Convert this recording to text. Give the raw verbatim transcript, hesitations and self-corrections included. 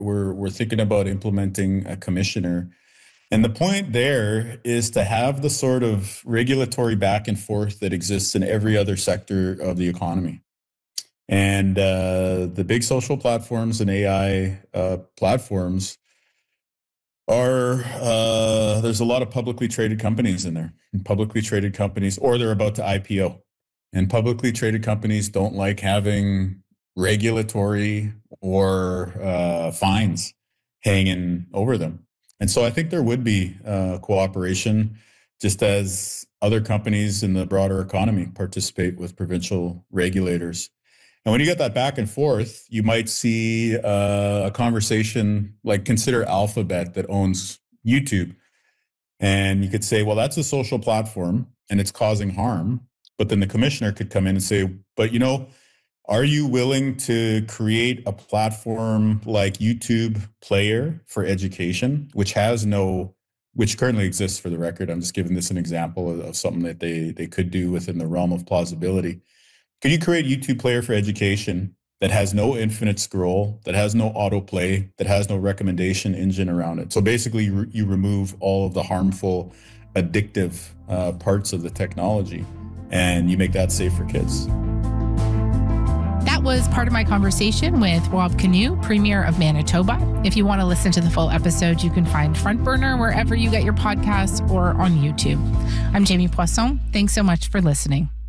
we're we're thinking about implementing a commissioner. And the point there is to have the sort of regulatory back and forth that exists in every other sector of the economy. And uh, the big social platforms and A I uh, platforms are, uh, there's a lot of publicly traded companies in there, publicly traded companies, or they're about to I P O. And publicly traded companies don't like having regulatory or uh, fines hanging over them. And so I think there would be uh, cooperation, just as other companies in the broader economy participate with provincial regulators. And when you get that back and forth, you might see uh, a conversation like, consider Alphabet that owns YouTube. And you could say, well, that's a social platform and it's causing harm. But then the commissioner could come in and say, but you know, are you willing to create a platform like YouTube Player for education, which has no, which currently exists, for the record? I'm just giving this an example of, of something that they they could do within the realm of plausibility. Could you create YouTube Player for education that has no infinite scroll, that has no autoplay, that has no recommendation engine around it? So basically, you, you remove all of the harmful, addictive uh, parts of the technology, and you make that safe for kids. That was part of my conversation with Rob Canoe, Premier of Manitoba. If you want to listen to the full episode, you can find Front Burner wherever you get your podcasts or on YouTube. I'm Jamie Poisson. Thanks so much for listening.